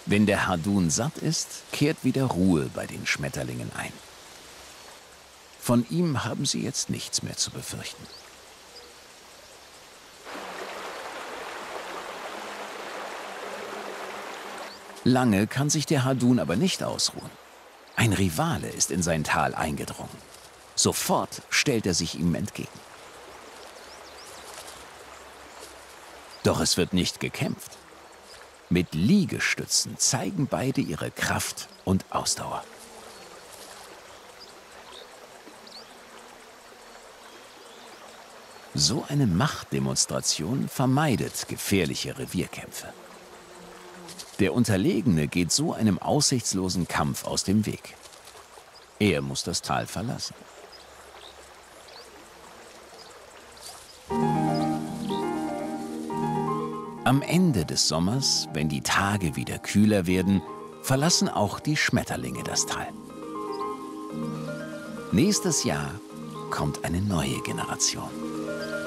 Wenn der Hardun satt ist, kehrt wieder Ruhe bei den Schmetterlingen ein. Von ihm haben sie jetzt nichts mehr zu befürchten. Lange kann sich der Hardun aber nicht ausruhen. Ein Rivale ist in sein Tal eingedrungen. Sofort stellt er sich ihm entgegen. Doch es wird nicht gekämpft. Mit Liegestützen zeigen beide ihre Kraft und Ausdauer. So eine Machtdemonstration vermeidet gefährliche Revierkämpfe. Der Unterlegene geht so einem aussichtslosen Kampf aus dem Weg. Er muss das Tal verlassen. Am Ende des Sommers, wenn die Tage wieder kühler werden, verlassen auch die Schmetterlinge das Tal. Nächstes Jahr kommt eine neue Generation.